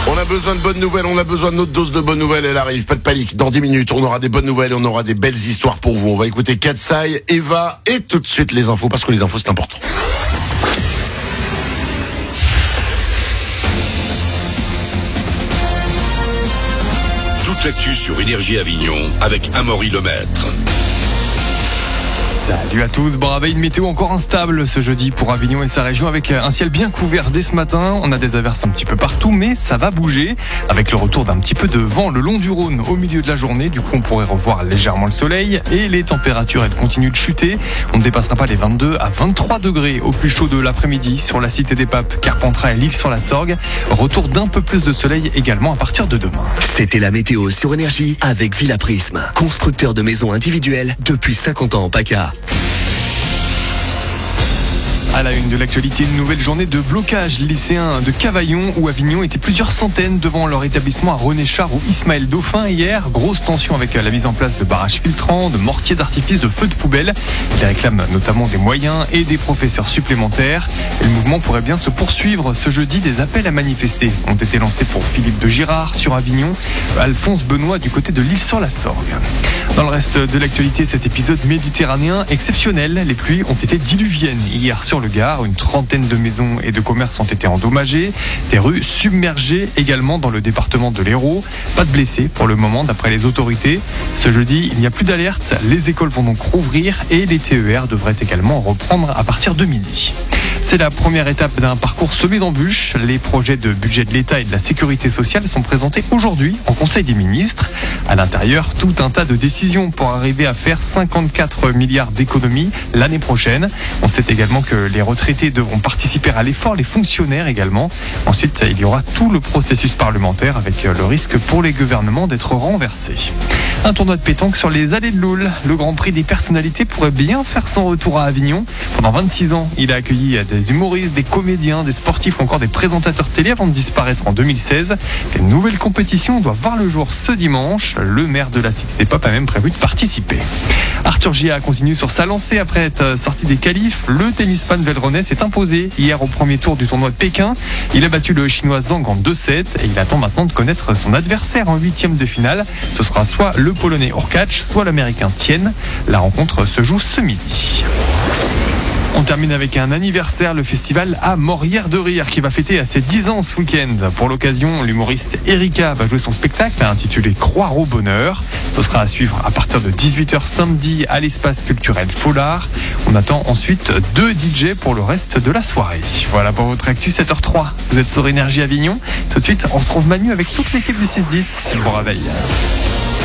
On a besoin de bonnes nouvelles, on a besoin de notre dose de bonnes nouvelles, elle arrive, pas de panique. Dans 10 minutes, on aura des bonnes nouvelles, on aura des belles histoires pour vous. On va écouter Katsai, Eva et tout de suite les infos, parce que les infos c'est important. Toute l'actu sur Énergie Avignon avec Amaury Lemaître. Salut à tous, bon réveil, une météo encore instable ce jeudi pour Avignon et sa région avec un ciel bien couvert dès ce matin. On a des averses un petit peu partout mais ça va bouger avec le retour d'un petit peu de vent le long du Rhône au milieu de la journée. Du coup on pourrait revoir légèrement le soleil et les températures elles continuent de chuter. On ne dépassera pas les 22 à 23 degrés au plus chaud de l'après-midi sur la Cité des Papes, Carpentras et l'Île-sur-la-Sorgue. Retour d'un peu plus de soleil également à partir de demain. C'était la météo sur Énergie avec Villa Prisme, constructeur de maisons individuelles depuis 50 ans en PACA. À la une de l'actualité, une nouvelle journée de blocage lycéen de Cavaillon où Avignon était plusieurs centaines devant leur établissement à René Char ou Ismaël Dauphin hier. Grosse tension avec la mise en place de barrages filtrants, de mortiers d'artifice, de feux de poubelle. Ils réclament notamment des moyens et des professeurs supplémentaires. Et le mouvement pourrait bien se poursuivre ce jeudi. Des appels à manifester ont été lancés pour Philippe de Girard sur Avignon, Alphonse Benoît du côté de l'Île-sur-la-Sorgue. Dans le reste de l'actualité, cet épisode méditerranéen exceptionnel. Les pluies ont été diluviennes hier sur le Gard. Une trentaine de maisons et de commerces ont été endommagés. Des rues submergées également dans le département de l'Hérault. Pas de blessés pour le moment d'après les autorités. Ce jeudi, il n'y a plus d'alerte. Les écoles vont donc rouvrir et les TER devraient également reprendre à partir de midi. C'est la première étape d'un parcours semé d'embûches. Les projets de budget de l'État et de la sécurité sociale sont présentés aujourd'hui en Conseil des ministres. À l'intérieur, tout un tas de décisions pour arriver à faire 54 milliards d'économies l'année prochaine. On sait également que les retraités devront participer à l'effort, les fonctionnaires également. Ensuite, il y aura tout le processus parlementaire avec le risque pour les gouvernements d'être renversés. Un tournoi de pétanque sur les allées de l'Aule. Le Grand Prix des personnalités pourrait bien faire son retour à Avignon. Pendant 26 ans, il a accueilli des humoristes, des comédiens, des sportifs ou encore des présentateurs télé avant de disparaître en 2016. Une nouvelle compétition doit voir le jour ce dimanche. Le maire de la Cité des Papes a même prévu de participer. Arthur Gia continue sur sa lancée après être sorti des qualifs. Le tennisman velronais s'est imposé hier au premier tour du tournoi de Pékin. Il a battu le chinois Zhang en 2-7 et il attend maintenant de connaître son adversaire en 8e de finale. Ce sera soit le polonais Hurkacz, soit l'américain Tien. La rencontre se joue ce midi. On termine avec un anniversaire, le festival à Morières de Rire qui va fêter à ses 10 ans ce week-end. Pour l'occasion, l'humoriste Erika va jouer son spectacle intitulé Croire au bonheur. Ce sera à suivre à partir de 18h samedi à l'espace culturel Follard. On attend ensuite 2 DJ pour le reste de la soirée. Voilà pour votre actu, 7h03. Vous êtes sur Énergie Avignon. Tout de suite, on retrouve Manu avec toute l'équipe du 6-10. Bon réveil.